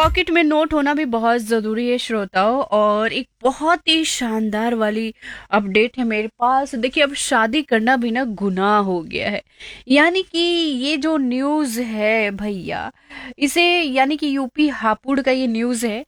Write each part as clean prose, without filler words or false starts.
Pocket में note होना भी बहुत ज़रूरी है श्रोताओं। और एक बहुत ही शानदार वाली अपडेट है मेरे पास। देखिए, अब शादी करना भी ना गुनाह हो गया है। यानी कि ये जो न्यूज़ है भैया, इसे यानी कि यूपी हापुड़ का ये न्यूज़ है,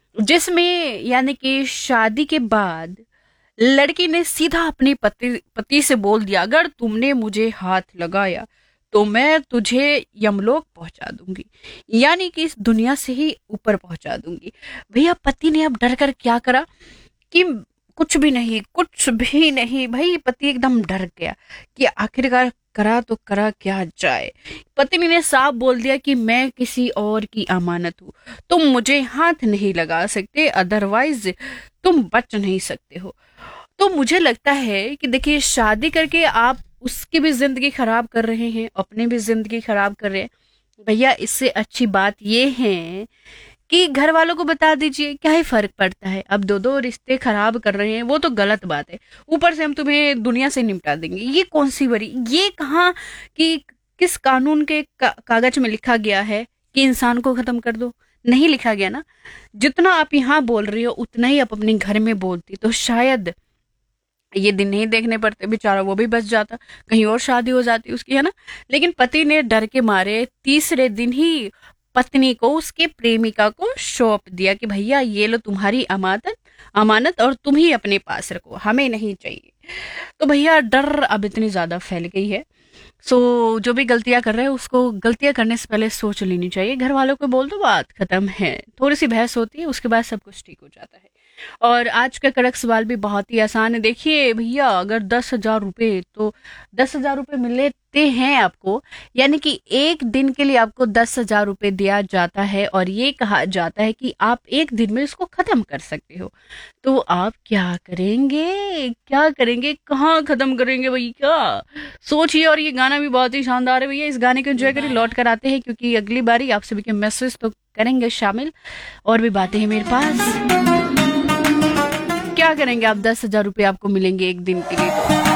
जिसमें यानी कि शादी के बाद लड़की ने सीधा अपने पति पति से बोल दिया, अगर तुमने मुझे हाथ लगाया तो मैं तुझे यमलोक पहुंचा दूंगी, यानी कि इस दुनिया से ही ऊपर पहुंचा दूंगी। भैया, पति ने अब डर कर क्या करा कि कुछ भी नहीं, कुछ भी नहीं। भाई, पति एकदम डर गया कि आखिरकार करा तो करा क्या जाए। पत्नी ने साफ बोल दिया कि मैं किसी और की अमानत हूं, तुम मुझे हाथ नहीं लगा सकते, अदरवाइज तुम बच नहीं सकते हो। तो मुझे लगता है कि देखिए, शादी करके आप उसकी भी जिंदगी खराब कर रहे हैं, अपनी भी जिंदगी खराब कर रहे हैं। भैया, इससे अच्छी बात ये है कि घर वालों को बता दीजिए, क्या ही फर्क पड़ता है। अब दो दो रिश्ते खराब कर रहे हैं वो तो गलत बात है, ऊपर से हम तुम्हें दुनिया से निपटा देंगे, ये कौन सी बड़ी, ये कहाँ कि किस कानून के कागज में लिखा गया है कि इंसान को खत्म कर दो? नहीं लिखा गया ना। जितना आप यहाँ बोल रही हो उतना ही आप अपने घर में बोलती तो शायद ये दिन नहीं देखने पड़ते, बेचारा वो भी बच जाता, कहीं और शादी हो जाती उसकी, है ना। लेकिन पति ने डर के मारे तीसरे दिन ही पत्नी को उसके प्रेमिका को सौंप दिया कि भैया ये लो तुम्हारी अमानत, अमानत, और तुम ही अपने पास रखो, हमें नहीं चाहिए। तो भैया, डर अब इतनी ज्यादा फैल गई है। सो जो भी गलतियां कर रहे हैं उसको गलतियां करने से पहले सोच लेनी चाहिए। घर वालों को बोल दो, बात खत्म है। थोड़ी सी बहस होती है, उसके बाद सब कुछ ठीक हो जाता है। और आज का कड़क सवाल भी बहुत ही आसान है। देखिए भैया, अगर 10,000 रुपए, तो 10,000 रुपए मिलते हैं आपको, यानी कि एक दिन के लिए आपको 10,000 रुपए दिया जाता है और ये कहा जाता है कि आप एक दिन में इसको खत्म कर सकते हो। तो आप क्या करेंगे? क्या करेंगे, कहाँ खत्म करेंगे भैया? सोचिए। और ये गाना भी बहुत ही शानदार है भैया, इस गाने को एंजॉय करिए। लौट कर आते हैं क्योंकि अगली बारी आप सभी के मैसेज तो करेंगे शामिल, और भी बातें हैं मेरे पास। क्या करेंगे आप? 10,000 रुपए आपको मिलेंगे एक दिन के लिए, तो